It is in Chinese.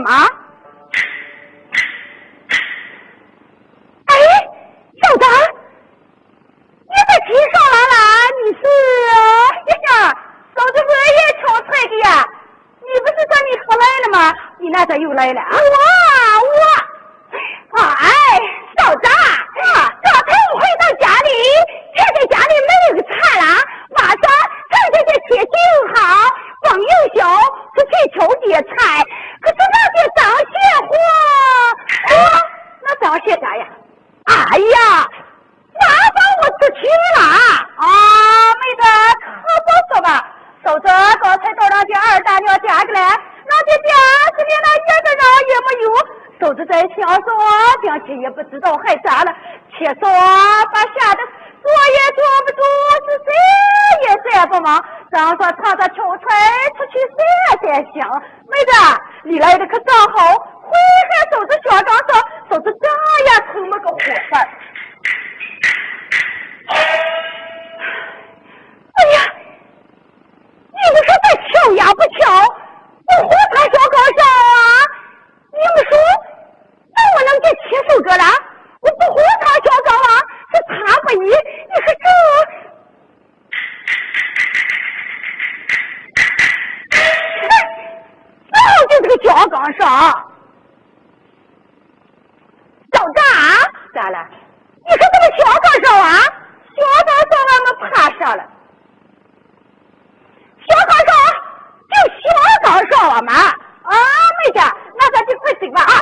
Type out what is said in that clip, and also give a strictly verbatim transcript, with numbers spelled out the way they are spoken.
吗？哎，小子，你在提上来了？你是呀呀，嫂子我也挑菜的呀。你不是说你出来了吗？你那咋又来了？我我，哎，嫂子，刚才我回到家里，看见家里没有个菜了，马上趁着这天气又好，光又小，出去求点菜。可是那些长蟹货，啊，那长蟹啥呀？哎呀，麻烦我出去了啊！妹子，可不说吧。嫂子刚才到那些二大娘家去了，那些家是连那一个人也没有。嫂子在想说，并且也不知道害啥了，且说把吓得坐也坐不住，是谁也谁不忙，让说唱着秋菜出去晒晒香。妹子，你来的可正好，会和嫂子小刚说，嫂子这样成么个火事儿。哎呀！你们说在巧呀不巧，我胡他小高上啊！你们说，那我能给七首歌了？我不胡他小高啊，是他不依，你说这，早就这个小高上，小张咋了？你看这个小高上啊，小高上俺们爬上了。小高上就小高上了嘛，啊，妹子，那咱就快走吧啊！